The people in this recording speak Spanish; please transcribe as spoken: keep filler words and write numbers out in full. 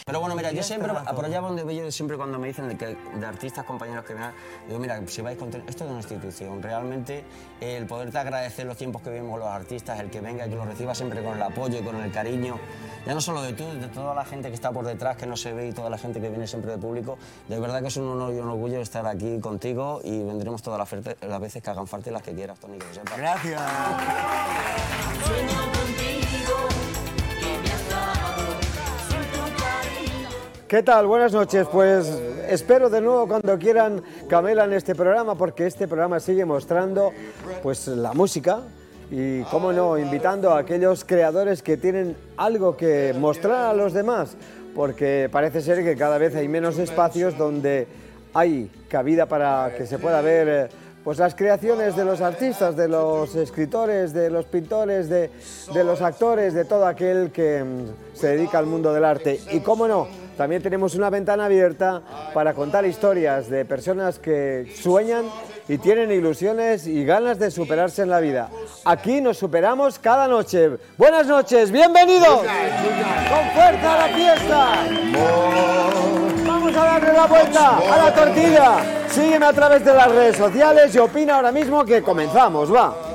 Pero bueno, mira, yo siempre, por allá donde voy yo, siempre cuando me dicen de, que, de artistas, compañeros que vean, digo, mira, si vais con... Esto es una institución, realmente eh, el poderte agradecer los tiempos que vivimos los artistas, el que venga y que lo reciba siempre con el apoyo y con el cariño, ya no solo de tú, de toda la gente que está por detrás, que no se ve y toda la gente que viene siempre de público, de verdad que es un honor y un orgullo estar aquí contigo y vendremos todas las, las veces que hagan falta y las que quieras, Toni, que lo sepas. Gracias. ¿Qué tal? Buenas noches. Pues espero de nuevo cuando quieran Camela en este programa, porque este programa sigue mostrando pues la música y, cómo no, invitando a aquellos creadores que tienen algo que mostrar a los demás, porque parece ser que cada vez hay menos espacios donde hay cabida para que se pueda ver pues las creaciones de los artistas, de los escritores, de los pintores, de, de los actores, de todo aquel que mm, se dedica al mundo del arte. Y cómo no, también tenemos una ventana abierta para contar historias de personas que sueñan y tienen ilusiones y ganas de superarse en la vida. Aquí nos superamos cada noche. Buenas noches, bienvenidos. Con fuerza a la fiesta. Vamos a darle la vuelta a la tortilla. Sígueme a través de las redes sociales y opina ahora mismo que comenzamos, va.